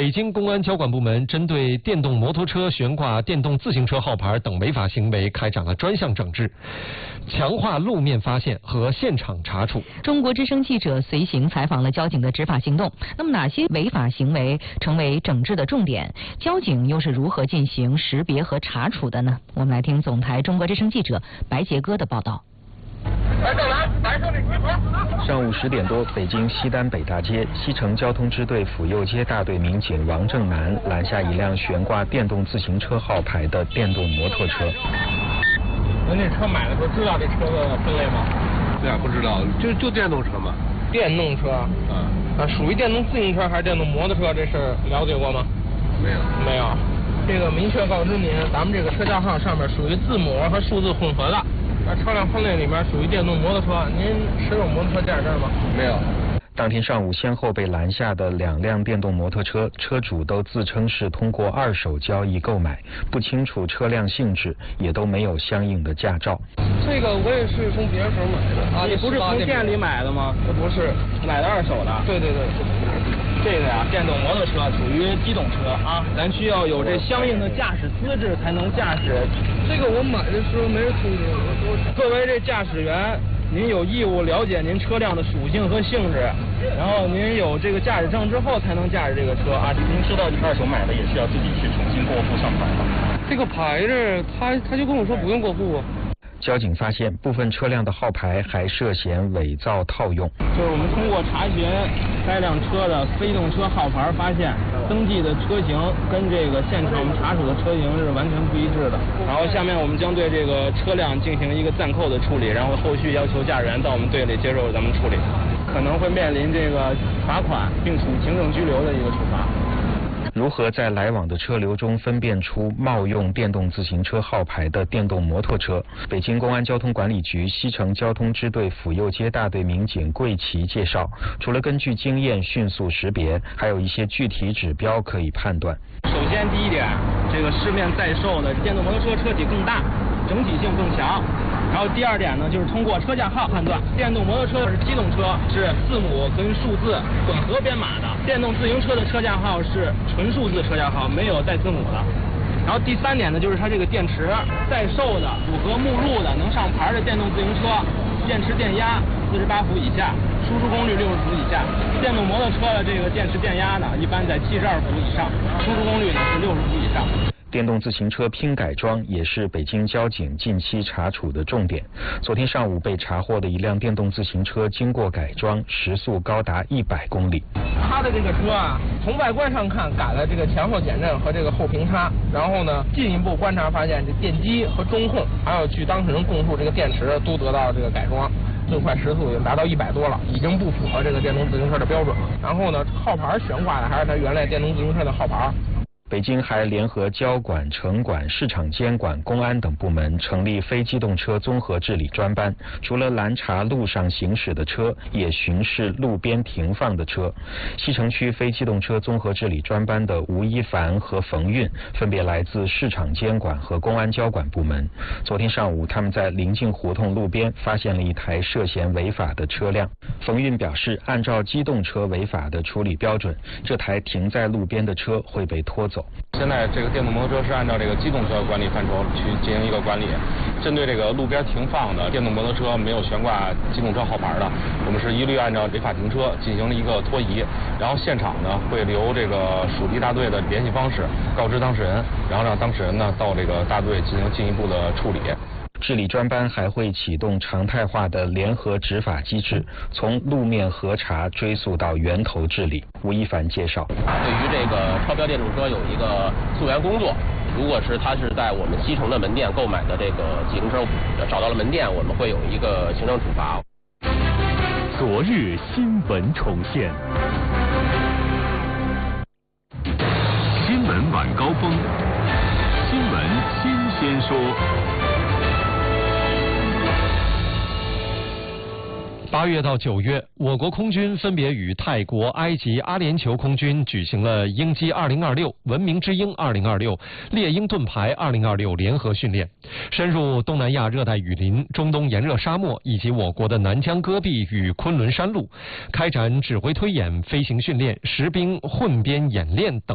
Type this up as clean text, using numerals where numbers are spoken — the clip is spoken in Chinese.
北京公安交管部门针对电动摩托车悬挂电动自行车号牌等违法行为开展了专项整治，强化路面发现和现场查处。 中国之声记者随行采访了交警的执法行动。那么哪些违法行为成为整治的重点？交警又是如何进行识别和查处的呢？我们来听总台中国之声记者白杰哥的报道。 上午10点多，北京西单北大街，西城交通支队府右街大队民警王正南拦下一辆悬挂电动自行车号牌的电动摩托车。 您这车买的时候知道这车的分类吗？ 对啊，不知道，就电动车嘛。 电动车，属于电动自行车还是电动摩托车？这事儿了解过吗？没有。这个明确告知您，咱们这个车架号上面属于字母和数字混合的。车辆分类里面属于电动摩托车，您持有摩托车驾驶证吗？ 没有。 当天上午先后被拦下的2辆电动摩托车，车主都自称是通过2手交易购买，不清楚车辆性质，也都没有相应的驾照。 这个我也是从别人手买的。你不是从店里买的吗？不是，买的2手的。对。这个呀，电动摩托车属于机动车啊，咱需要有这相应的驾驶资质才能驾驶。这个我买的时候没人通知我。作为这驾驶员，您有义务了解您车辆的属性和性质，然后您有这个驾驶证之后才能驾驶这个车啊。您知道2手买的也是要自己去重新过户上牌的。这个牌子他就跟我说不用过户。 交警发现部分车辆的号牌还涉嫌伪造套用。 就是我们通过查询该辆车的非动车号牌，发现登记的车型跟这个现场我们查处的车型是完全不一致的。然后下面我们将对这个车辆进行一个暂扣的处理，然后后续要求驾驶员到我们队里接受咱们处理，可能会面临这个罚款并处行政拘留的一个处罚。 如何在来往的车流中分辨出冒用电动自行车号牌的电动摩托车？北京公安交通管理局西城交通支队府右街大队民警桂奇介绍，除了根据经验迅速识别，还有一些具体指标可以判断。 首先第一点，这个市面在售的电动摩托车车体更大，整体性更强。然后第2点呢，就是通过车架号判断，电动摩托车是机动车，是字母跟数字混合编码的；电动自行车的车架号是纯数字车架号，没有带字母的。然后第3点呢，就是它这个电池在售的符合目录的能上牌的电动自行车，电池电压48伏以下，输出功率60伏以下；电动摩托车的这个电池电压呢，一般在72伏以上，输出功率呢是60伏以上。 电动自行车拼改装也是北京交警近期查处的重点。昨天上午被查获的一辆电动自行车经过改装，时速高达100公里。 它的这个车啊，从外观上看改了这个前后减震和这个后平差，然后呢进一步观察发现，这电机和中控还有据当事人供述，这个电池都得到这个改装。最快时速已经达到100多了，已经不符合这个电动自行车的标准了。然后呢，号牌悬挂的还是它原来电动自行车的号牌。 北京还联合交管、城管、市场监管、公安等部门成立非机动车综合治理专班，除了拦查路上行驶的车，也巡视路边停放的车。西城区非机动车综合治理专班的吴一凡和冯运分别来自市场监管和公安交管部门。昨天上午，他们在临近胡同路边发现了一台涉嫌违法的车辆。冯运表示，按照机动车违法的处理标准，这台停在路边的车会被拖走。 现在这个电动摩托车是按照这个机动车管理范畴去进行一个管理，针对这个路边停放的电动摩托车没有悬挂机动车号牌的，我们是一律按照违法停车进行了一个拖移，然后现场呢会留这个属地大队的联系方式，告知当事人，然后让当事人呢到这个大队进行进一步的处理。 治理专班还会启动常态化的联合执法机制，从路面核查追溯到源头治理。吴一凡介绍， 对于这个超标电动车有一个溯源工作，如果是他是在我们西城的门店购买的这个自行车，找到了门店，我们会有一个行政处罚。 昨日新闻重现，新闻晚高峰，新闻新鲜说。 8月到9月，我国空军分别与泰国、埃及、阿联酋空军举行了鹰击2026、文明之鹰2026、猎鹰盾牌2026联合训练，深入东南亚热带雨林、中东炎热沙漠以及我国的南疆戈壁与昆仑山路，开展指挥推演、飞行训练、实兵混编演练等。